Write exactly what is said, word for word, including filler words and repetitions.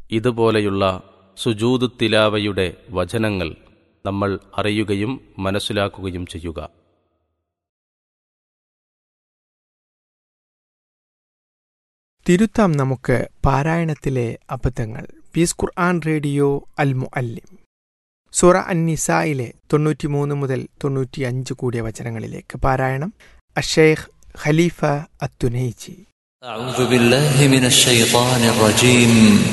ഇതുപോലെയുള്ള സുജൂദ് തിലാവയുടെ വചനങ്ങൾ നമ്മൾ അറിയുകയും മനസ്സിലാക്കുകയും ചെയ്യുക. തിരുത്താം നമുക്ക് പാരായണത്തിലെ അബദ്ധങ്ങൾ. പീസ് ഖുർആൻ റേഡിയോ അൽ മുഅല്ലിം സൂറ അൻ-നിസായിലെ തൊണ്ണൂറ്റിമൂന്ന് മുതൽ തൊണ്ണൂറ്റിയഞ്ച് കൂടിയ വചനങ്ങളിലേക്ക് പാരായണം അഷേഖ് ഖലീഫ അത്തുനൈജി. أعوذ بالله من الشيطان الرجيم